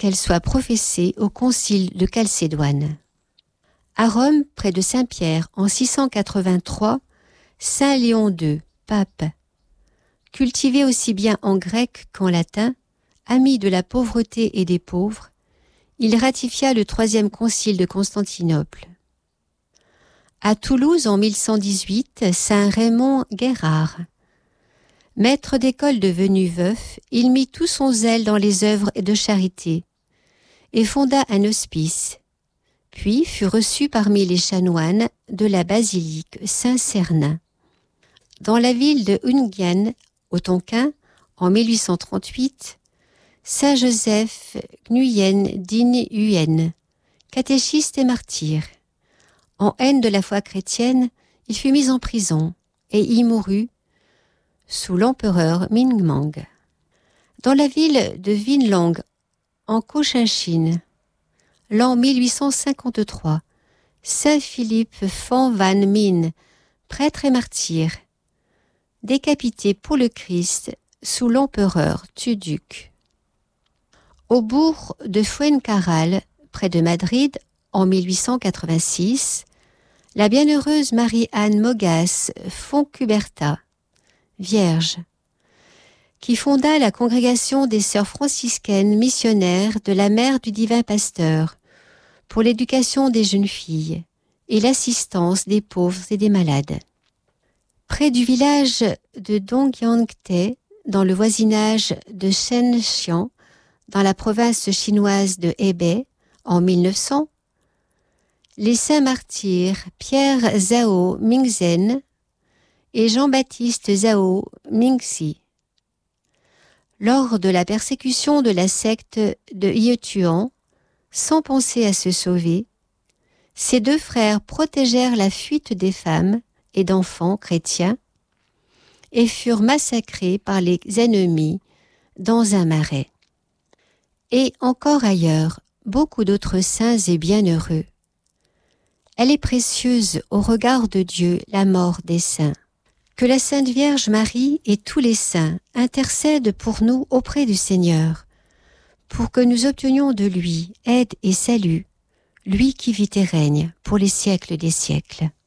qu'elle soit professée au concile de Chalcédoine. À Rome, près de Saint-Pierre, en 683, Saint Léon II, pape, cultivé aussi bien en grec qu'en latin, ami de la pauvreté et des pauvres, il ratifia le troisième concile de Constantinople. À Toulouse, en 1118, Saint Raymond Guérard, maître d'école devenu veuf, il mit tout son zèle dans les œuvres de charité et fonda un hospice, puis fut reçu parmi les chanoines de la basilique Saint-Cernin. Dans la ville de Ungian, au Tonkin, en 1838, Saint Joseph Nguyen Dinh Huyen, catéchiste et martyr. En haine de la foi chrétienne, il fut mis en prison et y mourut sous l'empereur Mingmang. Dans la ville de Vinlang, en Cochinchine, l'an 1853, Saint Philippe Phan Van Minh, prêtre et martyr, décapité pour le Christ sous l'empereur Tuduc. Au bourg de Fuencarral, près de Madrid, en 1886, la bienheureuse Marie-Anne Mogas Foncuberta, vierge, qui fonda la congrégation des sœurs franciscaines missionnaires de la Mère du Divin Pasteur pour l'éducation des jeunes filles et l'assistance des pauvres et des malades. Près du village de Dongyangte, dans le voisinage de Shenxian, dans la province chinoise de Hebei, en 1900, les saints martyrs Pierre Zhao Mingzhen et Jean-Baptiste Zhao Mingxi. Lors de la persécution de la secte de Yetuan, sans penser à se sauver, ces deux frères protégèrent la fuite des femmes et d'enfants chrétiens et furent massacrés par les ennemis dans un marais. Et encore ailleurs, beaucoup d'autres saints et bienheureux. Elle est précieuse au regard de Dieu, la mort des saints. Que la Sainte Vierge Marie et tous les saints intercèdent pour nous auprès du Seigneur, pour que nous obtenions de lui aide et salut, lui qui vit et règne pour les siècles des siècles.